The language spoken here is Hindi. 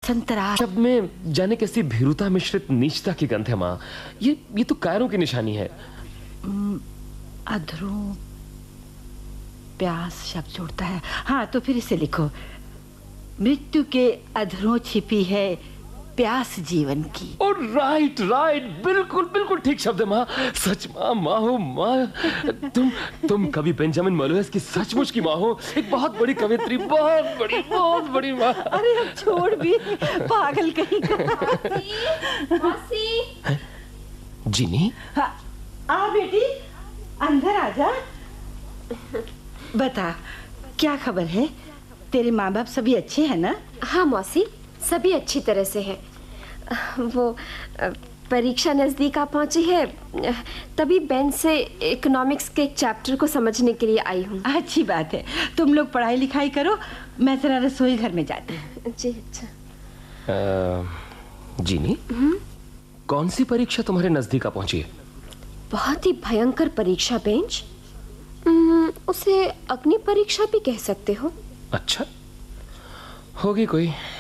संतरा। शब्द में जाने कैसी भीरुता मिश्रित नीचता की गंध है माँ। ये तो कायरों की निशानी है। अधरों प्यास शब्द जोड़ता है। हाँ, तो फिर इसे लिखो, मृत्यु के अधरों छिपी है प्यास जीवन की। ओ राइट, बिल्कुल ठीक शब्द है माँ। सच माँ, माँ हो माँ। तुम कवि बेंजामिन मलोयस की सचमुच की माँ हो। एक बहुत बड़ी कवियत्री, बहुत बड़ी माँ। अरे अब छोड़ भी, पागल कहीं का। मौसी। जीनी? हाँ, आ बेटी, अंदर आजा। बता, क्या खबर है? तेरे माँ बाप सभी अच्छे हैं ना? हाँ मौसी, सभी अच्छी तरह से हैं। वो परीक्षा नजदीक आ पहुंची है, तभी बेंच से इकोनॉमिक्स के एक चैप्टर को समझने के लिए आई हूँ। अच्छी बात है, तुम लोग पढ़ाई लिखाई करो, मैं जरा रसोई घर में जाती हूँ। जी अच्छा। जीनी, कौन सी परीक्षा तुम्हारे नजदीक आ पहुंची है? बहुत ही भयंकर परीक्षा बेंच, उसे अग्नि परीक्षा भी कह सकते हो। अच्छा, होगी कोई।